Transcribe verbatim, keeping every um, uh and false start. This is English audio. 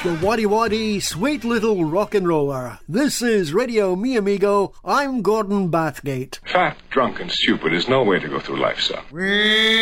the waddy waddy sweet little rock and roller. This is Radio Mi Amigo. I'm Gordon Bathgate. Fat, drunk, and stupid is no way to go through life, son.